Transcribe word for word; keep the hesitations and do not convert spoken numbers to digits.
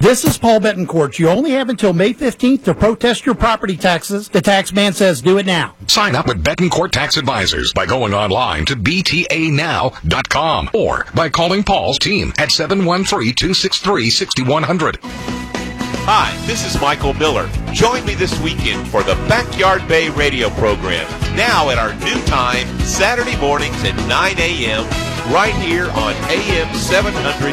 This is Paul Betancourt. You only have until May fifteenth to protest your property taxes. The tax man says do it now. Sign up with Betancourt Tax Advisors by going online to b t a now dot com or by calling Paul's team at seven one three, two six three, six one zero zero. Hi, this is Michael Miller. Join me this weekend for the Backyard Bay radio program, now at our new time, Saturday mornings at nine a.m., right here on A M seven hundred